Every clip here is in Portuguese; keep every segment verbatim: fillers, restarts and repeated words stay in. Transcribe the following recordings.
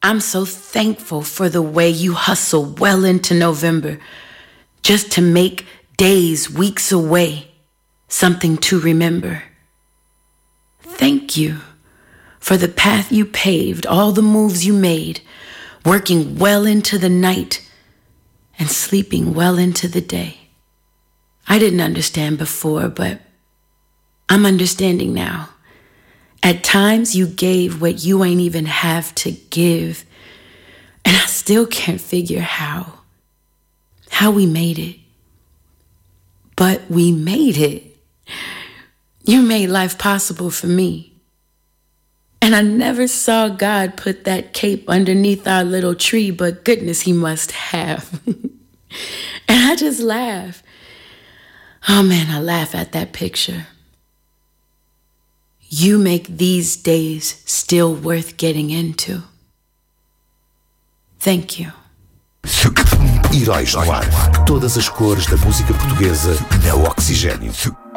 I'm so thankful for the way you hustle well into November, just to make days, weeks away, something to remember. Thank you for the path you paved, all the moves you made, working well into the night and sleeping well into the day. I didn't understand before, but I'm understanding now. At times you gave what you ain't even have to give, and I still can't figure how, how we made it. But we made it. You made life possible for me. And I never saw God put that cape underneath our little tree, but goodness, he must have. And I just laugh. Oh man, I laugh at that picture. You make these days still worth getting into. Thank you. Heróis no Ar. Todas as cores da música portuguesa na Oxigênio.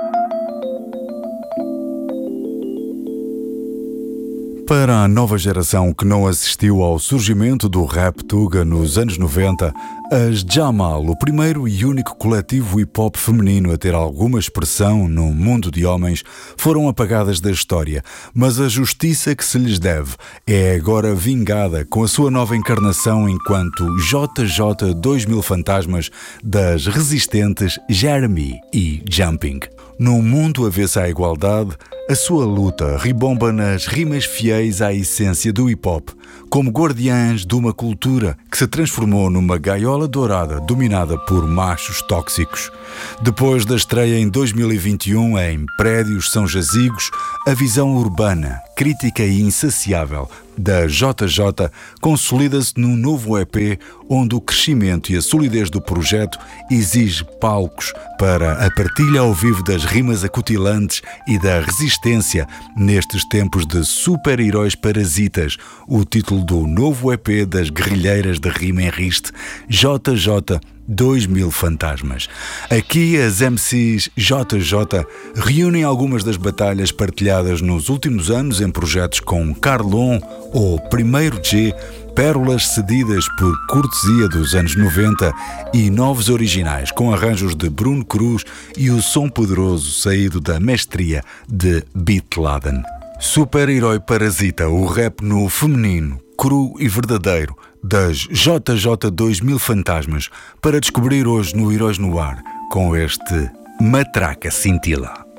Para a nova geração que não assistiu ao surgimento do rap tuga nos anos noventa, as Jamal, o primeiro e único coletivo hip-hop feminino a ter alguma expressão no mundo de homens, foram apagadas da história, mas a justiça que se lhes deve é agora vingada com a sua nova encarnação enquanto J J dois mil Fantasmas das resistentes Jeremy e Jumping. Num mundo avesso à igualdade, a sua luta ribomba nas rimas fiéis à essência do hip-hop, como guardiãs de uma cultura que se transformou numa gaiola dourada dominada por machos tóxicos. Depois da estreia em dois mil e vinte e um em Prédios São Jazigos, a visão urbana, crítica e insaciável da J J consolida-se num novo E P onde o crescimento e a solidez do projeto exige palcos para a partilha ao vivo das rimas acutilantes e da resistência nestes tempos de super-heróis parasitas. O título do novo E P das guerrilheiras de rima em riste, J J dois mil Fantasmas. Aqui as M Cs J J reúnem algumas das batalhas partilhadas nos últimos anos em projetos com Carlon ou Primeiro G, pérolas cedidas por cortesia dos anos noventa e novos originais com arranjos de Bruno Cruz e o som poderoso saído da mestria de Beat Laden. Super-herói parasita, o rap no feminino, cru e verdadeiro, das J J dois mil Fantasmas, para descobrir hoje no Heróis no Ar, com este Matraca Cintila.